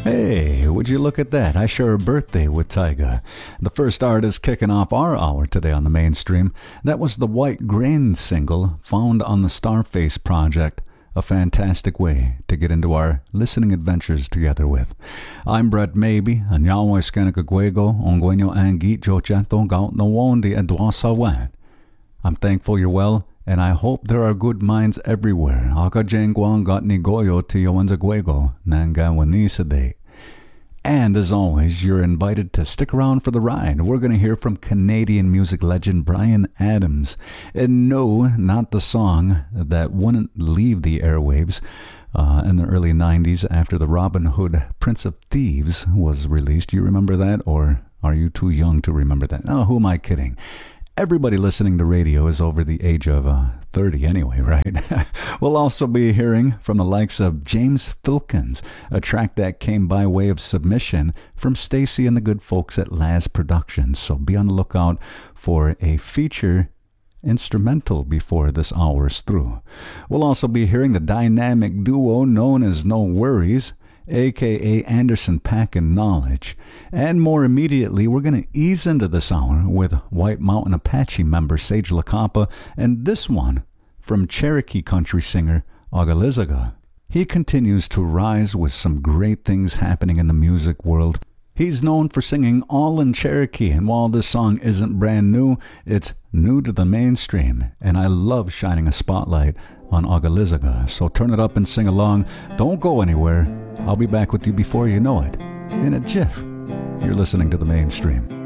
Hey, would you look at that? I share a birthday with Tyga. The first artist kicking off our hour today on the mainstream. That was the White Grain single found on the Starface project. A fantastic way to get into our listening adventures together with. I'm Brett Maybe, and Yahweh Skanakagwego, Ongwenyo Angit Jocheto Gaut Nawondi Edwasawan. I'm thankful you're well, and I hope there are good minds everywhere. Akajengwang got nigoyo tiyowanzagwego, nangawanisade. And as always, you're invited to stick around for the ride. We're going to hear from Canadian music legend Bryan Adams. And no, not the song that wouldn't leave the airwaves in the early 90s after the Robin Hood Prince of Thieves was released. You remember that? Or are you too young to remember that? Oh, who am I kidding? Everybody listening to radio is over the age of 30 anyway, right? We'll also be hearing from the likes of James Filkins, a track that came by way of submission from Stacy and the good folks at Laz Productions. So be on the lookout for a feature instrumental before this hour is through. We'll also be hearing the dynamic duo known as No Worries, a.k.a. Anderson .Paak and Knowledge. And more immediately, we're going to ease into this hour with White Mountain Apache member Sage LaCampa, and this one from Cherokee country singer Ogalizaga. He continues to rise with some great things happening in the music world. He's known for singing all in Cherokee, and while this song isn't brand new, it's new to the mainstream, and I love shining a spotlight on Ogalizaga. So turn it up and sing along. Don't go anywhere. I'll be back with you before you know it, in a jiff. You're listening to the mainstream.